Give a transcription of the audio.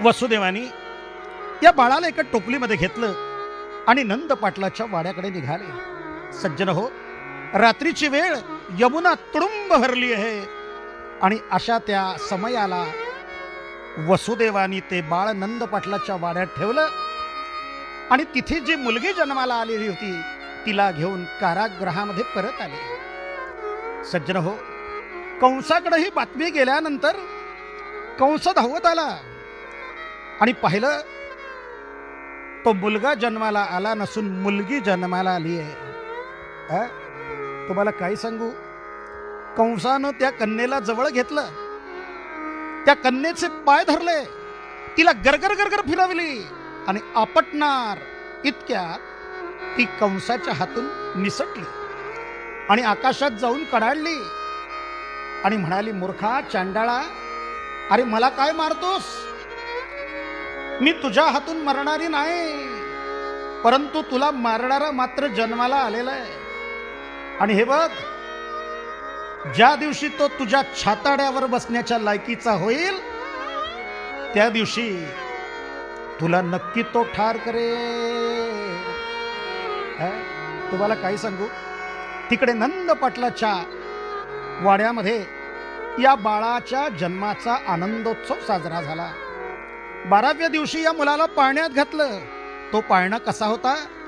वसुदेवानी या बाळाला एका टोपलीमध्ये घेतलं आणि नंद पाटलाच्या वाड्याकडे निघाले. सज्जन हो, रात्रीची वेळ, यमुना तुडुंब भरली आहे आणि अशा त्या समयाला वसुदेवानी ते बाळ नंद पाटलाच्या वाड्यात ठेवलं आणि तिथे जी मुलगी जन्माला आलेली होती तिला घेऊन कारागृहामध्ये परत आले. सज्जन हो, कंसाकडे ही बातमी गेल्यानंतर कंस धावत आला आणि पाहिलं तो मुलगा जन्माला आला नसून मुलगी जन्माला आली आहे. तुम्हाला काय सांगू, कंसानं त्या कन्येला जवळ घेतलं, त्या कन्येचे पाय धरले, तिला गरगर गरगर फिरवली आणि आपटणार इतक्यात ती कंसाच्या हातून निसटली आणि आकाशात जाऊन कडाडली आणि म्हणाली, मूर्खा चांडाळा, अरे मला काय मारतोस? मी तुझ्या हातून मरणारी नाही, परंतु तुला मारणारा मात्र जन्माला आलेला आहे. आणि हे बघ, ज्या दिवशी तो तुझ्या छाताड्यावर बसण्याच्या लायकीचा होईल त्या दिवशी तुला नक्की तो ठार करेल. तुम्हाला काय सांगू, तिकडे नंद पाटलाच्या वाड्यामध्ये या बाळाच्या जन्माचा आनंदोत्सव साजरा झाला. 12व्या दिवशी या मुलाला पाळण्यात घातलं. तो पाळणा कसा होता